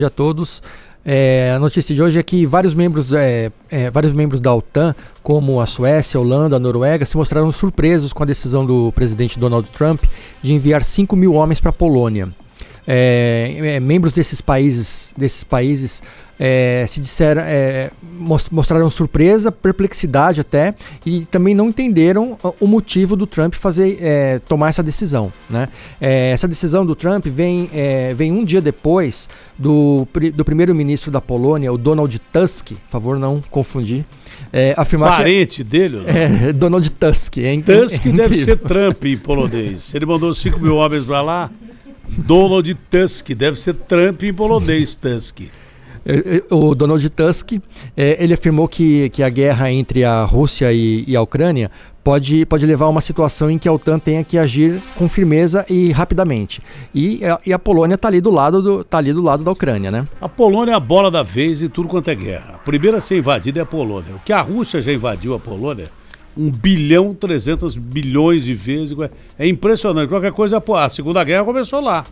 A todos. A notícia de hoje é que vários membros da OTAN, como a Suécia, a Holanda, a Noruega, se mostraram surpresos com a decisão do presidente Donald Trump de enviar 5 mil homens para a Polônia. Membros desses países mostraram surpresa, perplexidade até, e também não entenderam o motivo do Trump tomar essa decisão, né? Essa decisão do Trump vem um dia depois do primeiro-ministro da Polônia, o Donald Tusk, por favor não confundir, afirmar parente dele? Donald Tusk. Tusk deve ser Trump em polonês. Ele mandou 5 mil homens para lá. Donald Tusk, deve ser Trump em polonês, Tusk. O Donald Tusk, ele afirmou que a guerra entre a Rússia e a Ucrânia pode levar a uma situação em que a OTAN tenha que agir com firmeza e rapidamente. E a Polônia está ali do lado da Ucrânia, né? A Polônia é a bola da vez em tudo quanto é guerra. A primeira a ser invadida é a Polônia. O que a Rússia já invadiu a Polônia, 1,3 bilhão de vezes. É impressionante. Qualquer coisa, a Segunda Guerra começou lá.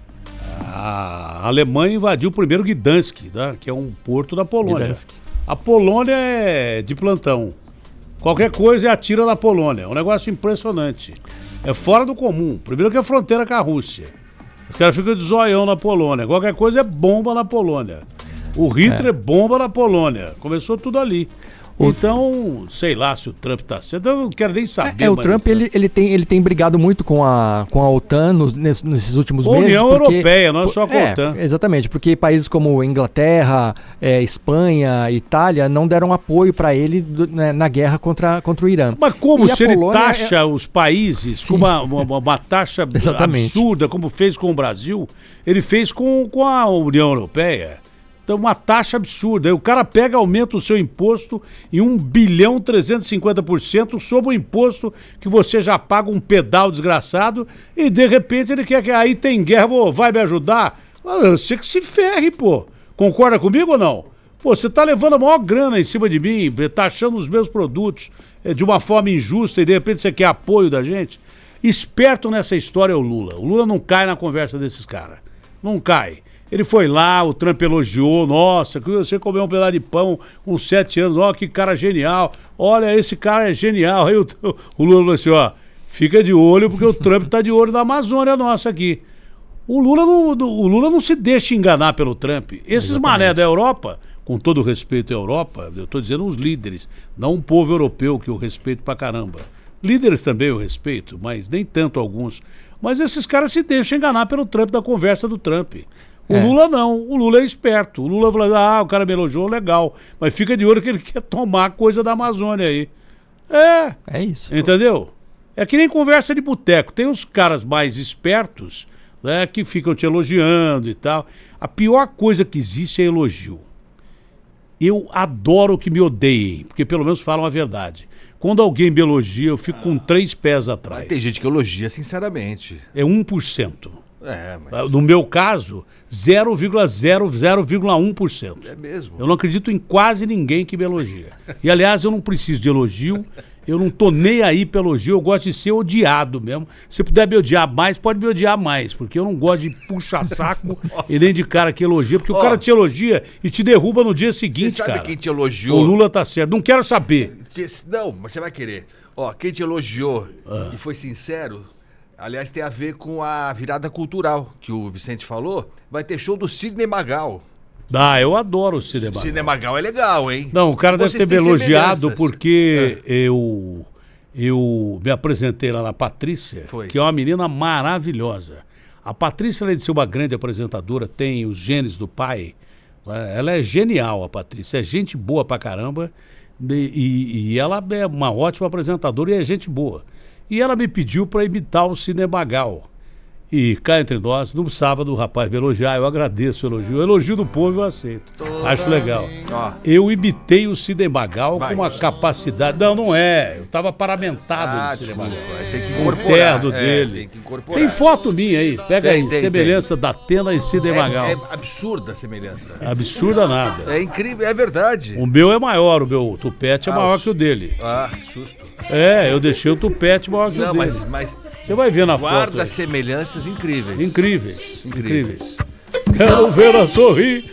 A Alemanha invadiu primeiro Gdansk, né, que é um porto da Polônia. Gdansk. A Polônia é de plantão. Qualquer coisa é atira na Polônia. É um negócio impressionante. É fora do comum. Primeiro que é fronteira com a Rússia. Os caras ficam de zoião na Polônia. Qualquer coisa é bomba na Polônia. O Hitler bomba na Polônia. Começou tudo ali. Então, sei lá se o Trump tá certo, eu não quero nem saber. O Trump ele tem brigado muito com a OTAN nesses últimos meses. União Europeia, não é só com a OTAN. Exatamente, porque países como Inglaterra, Espanha, Itália não deram apoio para ele na guerra contra o Irã. Mas como se ele taxa os países com uma taxa absurda, como fez com o Brasil, ele fez com a União Europeia. Então, uma taxa absurda. Aí o cara pega, aumenta o seu imposto em 1,350% sobre o imposto que você já paga um pedal desgraçado e, de repente, ele quer que aí tem guerra, vai me ajudar? Você que se ferre, pô. Concorda comigo ou não? Pô, você tá levando a maior grana em cima de mim, taxando os meus produtos de uma forma injusta e, de repente, você quer apoio da gente? Esperto nessa história é o Lula. O Lula não cai na conversa desses caras. Não cai. Ele foi lá, o Trump elogiou, nossa, que você comeu um pedaço de pão com 7 anos, ó, que cara genial, olha, esse cara é genial. Aí o Lula falou assim, ó, fica de olho porque o Trump tá de olho na Amazônia nossa aqui. O Lula não se deixa enganar pelo Trump. Esses mané da Europa, com todo o respeito à Europa, eu tô dizendo os líderes, não um povo europeu que eu respeito pra caramba. Líderes também eu respeito, mas nem tanto alguns. Mas esses caras se deixam enganar pelo Trump, da conversa do Trump. O Lula não, o Lula é esperto. O Lula fala, o cara me elogiou, legal. Mas fica de olho que ele quer tomar coisa da Amazônia aí. É isso. Entendeu? É que nem conversa de boteco. Tem os caras mais espertos, né, que ficam te elogiando e tal. A pior coisa que existe é elogio. Eu adoro que me odeiem, porque pelo menos falam a verdade. Quando alguém me elogia, eu fico com 3 pés atrás. Mas tem gente que elogia sinceramente. É 1%. Mas... No meu caso, 0,1%. É mesmo? Eu não acredito em quase ninguém que me elogia. E, aliás, eu não preciso de elogio. Eu não tô nem aí pelo elogio. Eu gosto de ser odiado mesmo. Se puder me odiar mais, pode me odiar mais. Porque eu não gosto de puxar saco e nem de cara que elogia. Porque o cara te elogia e te derruba no dia seguinte, você sabe, cara. Quem te elogiou? O Lula tá certo. Não quero saber. Não, mas você vai querer. Quem te elogiou e foi sincero... Aliás, tem a ver com a virada cultural que o Vicente falou. Vai ter show do Sidney Magal. Eu adoro o Sidney Magal. Sidney Magal é legal, hein? Não, o cara deve ter me elogiado porque eu me apresentei lá na Patrícia, que é uma menina maravilhosa. A Patrícia, além de ser uma grande apresentadora, tem os genes do pai. Ela é genial, a Patrícia. É gente boa pra caramba. E ela é uma ótima apresentadora e é gente boa. E ela me pediu para imitar o Sidney Magal. E cá entre nós, no sábado, o rapaz me elogiar, eu agradeço o elogio. O elogio do povo eu aceito. Acho legal. Eu imitei o Sidney Magal com uma capacidade... Não é. Eu estava paramentado do Sidney Magal. Tem que incorporar. Dele. Tem que incorporar. Tem foto minha aí. Pega aí, semelhança da Atena e Sidney Magal. É absurda a semelhança. Absurda nada. É incrível, é verdade. O meu é maior, o meu tupete é maior que o dele. Que susto. Eu deixei o tupete maior que o dele. Mas você vai ver na foto. Guarda semelhanças incríveis. Incríveis. Quero ver ela sorrir.